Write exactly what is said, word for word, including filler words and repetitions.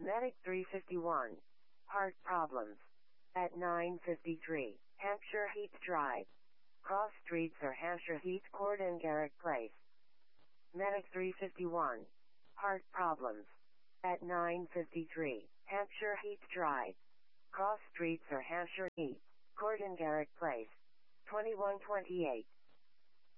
Medic three fifty-one. Heart problems. At nine fifty-three, Hampshire Heath Drive. Cross streets are Hampshire Heath Court and Garrick Place. Medic three fifty-one. Heart problems. At nine fifty-three, Hampshire Heath Drive. Cross streets are Hampshire Heath Court and Garrick Place. twenty-one twenty-eight.